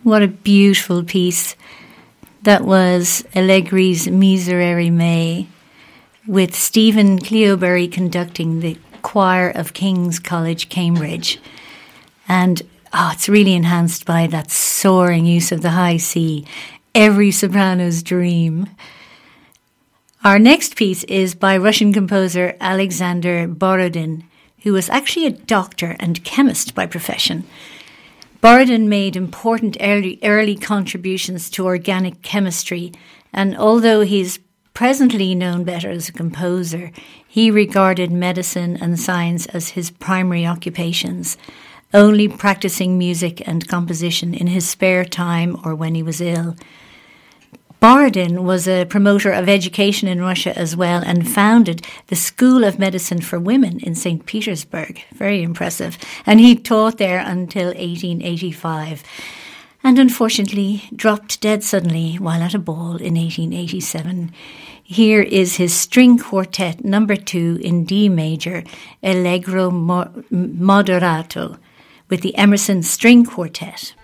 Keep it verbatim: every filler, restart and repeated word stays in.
What a beautiful piece. That was Allegri's Miserere Mei, with Stephen Cleobury conducting the choir of King's College, Cambridge. And oh, it's really enhanced by that soaring use of the high C, every soprano's dream. Our next piece is by Russian composer Alexander Borodin, who was actually a doctor and chemist by profession. Borodin made important early, early contributions to organic chemistry, and although he's presently known better as a composer, he regarded medicine and science as his primary occupations, only practicing music and composition in his spare time or when he was ill. Borodin was a promoter of education in Russia as well and founded the School of Medicine for Women in Saint Petersburg. Very impressive. And he taught there until eighteen eighty-five and unfortunately dropped dead suddenly while at a ball in eighteen eighty-seven. Here is his string quartet number two in D major, Allegro Moderato, with the Emerson String Quartet.